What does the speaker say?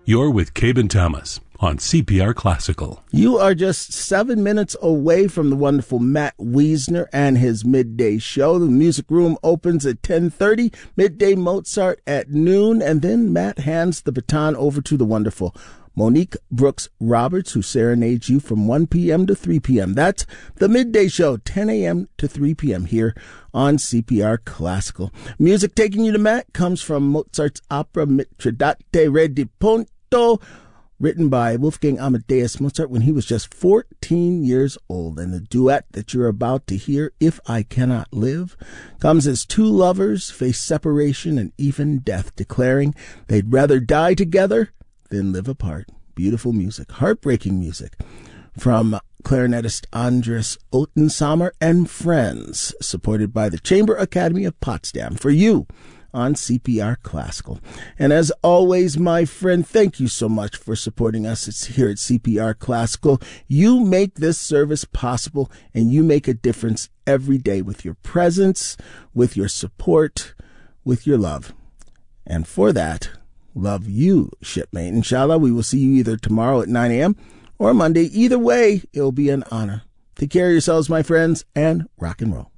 You're with Cabe Thomas on CPR Classical. You are just 7 minutes away from the wonderful Matt Wiesner and his midday show. The music room opens at 10:30, midday Mozart at noon, and then Matt hands the baton over to the wonderful Monique Brooks Roberts, who serenades you from 1 p.m. to 3 p.m. That's the midday show, 10 a.m. to 3 p.m. here on CPR Classical. Music taking you to Matt comes from Mozart's opera Mitridate Re di Ponto, written by Wolfgang Amadeus Mozart when he was just 14 years old. And the duet that you're about to hear, If I Cannot Live, comes as two lovers face separation and even death, declaring they'd rather die together than live apart. Beautiful music, heartbreaking music from clarinetist Andres Ottensamer and friends, supported by the Chamber Academy of Potsdam, for you on CPR Classical. And as always, my friend, thank you so much for supporting us here at CPR Classical. You make this service possible, and you make a difference every day with your presence, with your support, with your love. And for that, love you, shipmate. Inshallah, we will see you either tomorrow at 9 a.m. or Monday. Either way, it'll be an honor. Take care of yourselves, my friends, and rock and roll.